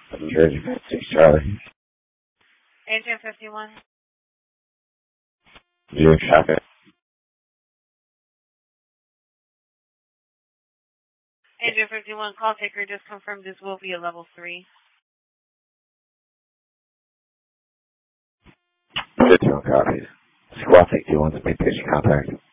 New Jersey 56 Charlie. Agent 51. New York traffic. Agent 51, call taker just confirmed this will be a level 3. 51 copy. Squad take 2 wants to make patient contact.